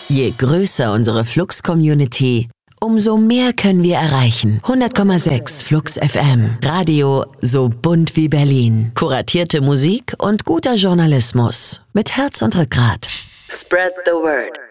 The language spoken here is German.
Je größer unsere Flux-Community, umso mehr können wir erreichen. 100,6 Flux FM. Radio so bunt wie Berlin. Kuratierte Musik und guter Journalismus. Mit Herz und Rückgrat. Spread the word.